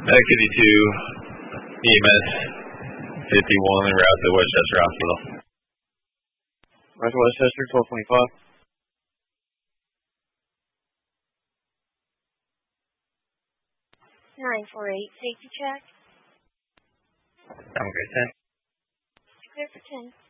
Kitty 2, EMS 51 en route to Westchester Hospital. Roger, Westchester, 1225. 948, safety check. I'm good, 10. Clear for 10.